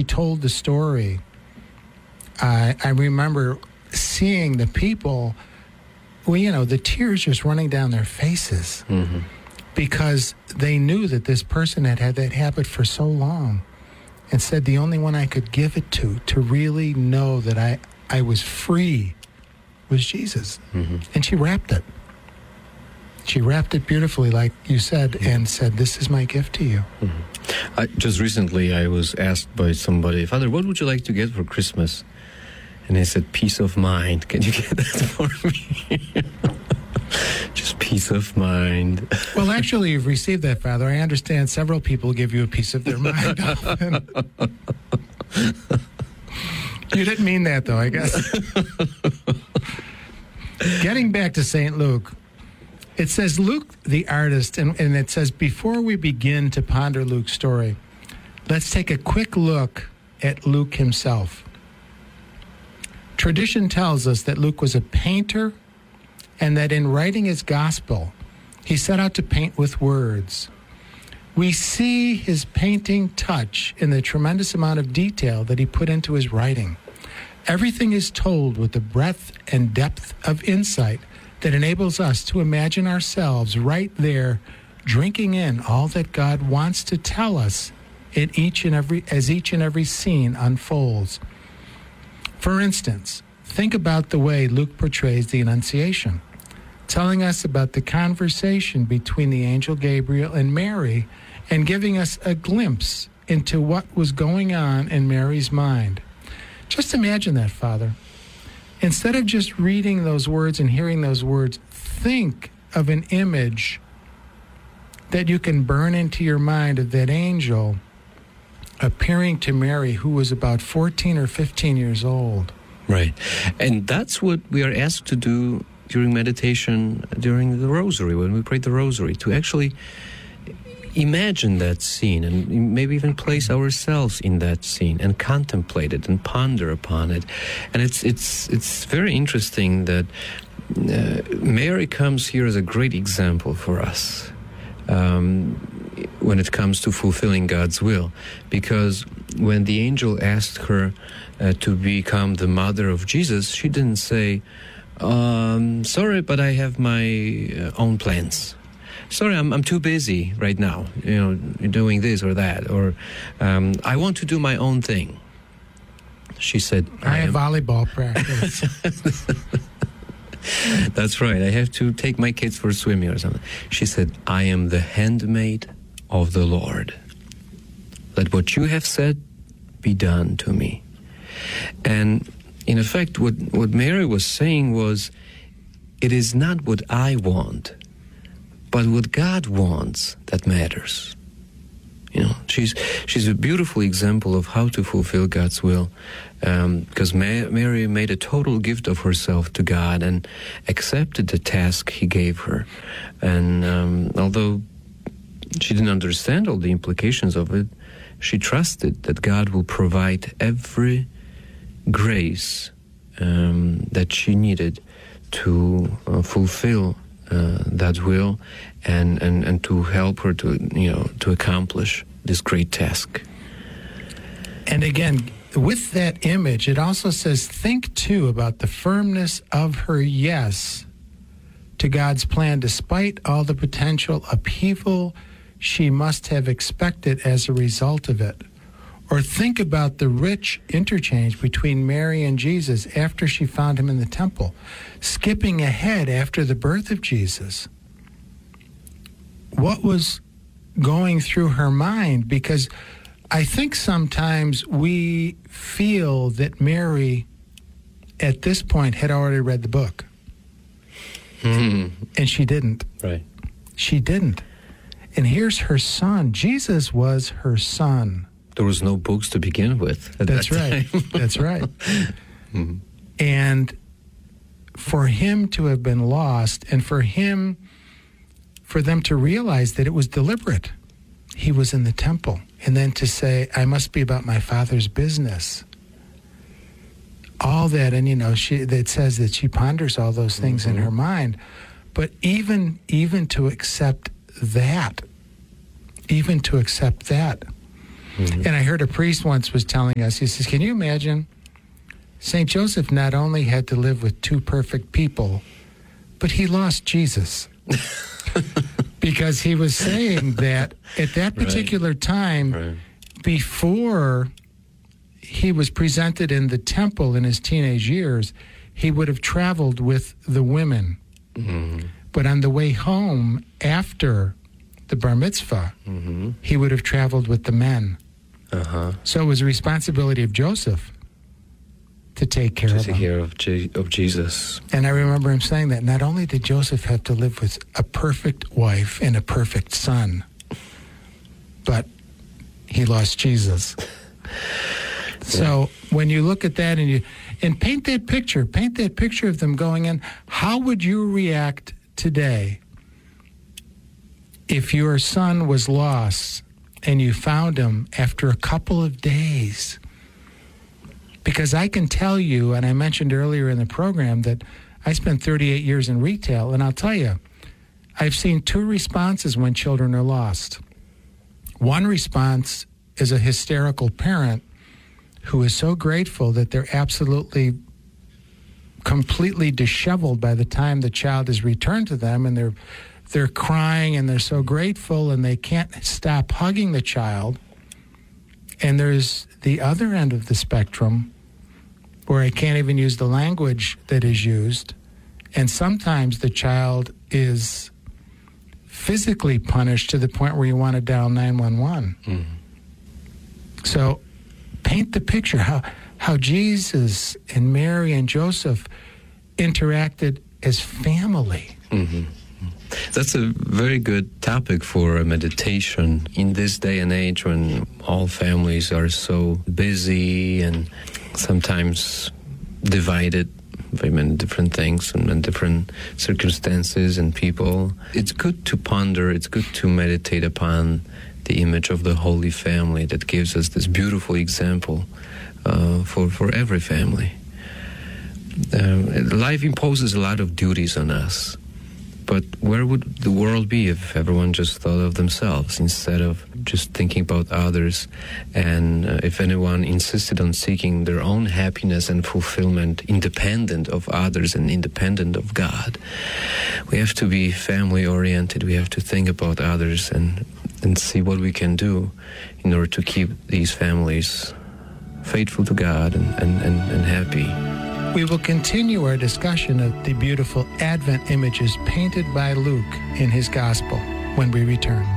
she told the story, I remember seeing the people, the tears just running down their faces because they knew that this person had had that habit for so long and said the only one I could give it to really know that I was free was Jesus. And she wrapped it. She wrapped it beautifully, like you said, and said, this is my gift to you. Just recently, I was asked by somebody, Father, what would you like to get for Christmas? And I said, peace of mind. Can you get that for me? Just peace of mind. Well, actually, you've received that, Father. I understand several people give you a piece of their mind often. You didn't mean that, though, I guess. Getting back to St. Luke, it says Luke, the artist, and it says, before we begin to ponder Luke's story, let's take a quick look at Luke himself. Tradition tells us that Luke was a painter and that in writing his gospel, he set out to paint with words. We see his painting touch in the tremendous amount of detail that he put into his writing. Everything is told with the breadth and depth of insight that enables us to imagine ourselves right there, drinking in all that God wants to tell us as each and every scene unfolds. For instance, think about the way Luke portrays the Annunciation, telling us about the conversation between the angel Gabriel and Mary and giving us a glimpse into what was going on in Mary's mind. Just imagine that, Father. Instead of just reading those words and hearing those words, think of an image that you can burn into your mind of that angel appearing to Mary, who was about 14 or 15 years old. Right. And that's what we are asked to do during meditation, during the rosary, when we pray the rosary, to actually imagine that scene and maybe even place ourselves in that scene and contemplate it and ponder upon it. And it's very interesting that Mary comes here as a great example for us when it comes to fulfilling God's will, because when the angel asked her to become the mother of Jesus, she didn't say, sorry, but I have my own plans. Sorry, I'm too busy right now, doing this or that, or I want to do my own thing. She said, I have volleyball practice. That's right. I have to take my kids for swimming or something. She said, I am the handmaid of the Lord. Let what you have said be done to me. And in effect, what Mary was saying was, it is not what I want, but what God wants that matters. She's a beautiful example of how to fulfill God's will, because Mary made a total gift of herself to God and accepted the task He gave her. And although she didn't understand all the implications of it, she trusted that God will provide every grace that she needed to fulfill that will and to help her to accomplish this great task. And again, with that image, it also says, think too about the firmness of her yes to God's plan, despite all the potential upheaval she must have expected as a result of it. Or think about the rich interchange between Mary and Jesus after she found him in the temple, skipping ahead after the birth of Jesus. What was going through her mind? Because I think sometimes we feel that Mary, at this point, had already read the book. And she didn't. Right. She didn't. And here's her son. Jesus was her son. There was no books to begin with at That's that right. time. That's right. And for him to have been lost, and for them to realize that it was deliberate. He was in the temple. And then to say, I must be about my Father's business. All that, and it says that she ponders all those things in her mind. But even to accept that, And I heard a priest once was telling us, he says, can you imagine? St. Joseph not only had to live with two perfect people, but he lost Jesus. Because he was saying that at that particular time, before he was presented in the temple in his teenage years, he would have traveled with the women. But on the way home after the bar mitzvah, he would have traveled with the men. So it was a responsibility of Joseph to take care of him. To take care of Jesus. And I remember him saying that not only did Joseph have to live with a perfect wife and a perfect son, but he lost Jesus. So when you look at that and paint that picture of them going in, how would you react today if your son was lost and you found him after a couple of days? Because I can tell you, and I mentioned earlier in the program, that I spent 38 years in retail, and I'll tell you, I've seen two responses when children are lost. One response is a hysterical parent who is so grateful that they're absolutely completely disheveled by the time the child is returned to them, and they're crying and they're so grateful and they can't stop hugging the child. And there's the other end of the spectrum where I can't even use the language that is used, and sometimes the child is physically punished to the point where you want to dial 911. So paint the picture how Jesus and Mary and Joseph interacted as family. That's a very good topic for a meditation in this day and age when all families are so busy and sometimes divided by many different things and different circumstances and people. It's good to ponder, it's good to meditate upon the image of the Holy Family that gives us this beautiful example for every family. Life imposes a lot of duties on us. But where would the world be if everyone just thought of themselves instead of just thinking about others? And if anyone insisted on seeking their own happiness and fulfillment independent of others and independent of God? We have to be family-oriented. We have to think about others and see what we can do in order to keep these families faithful to God and happy. We will continue our discussion of the beautiful Advent images painted by Luke in his Gospel when we return.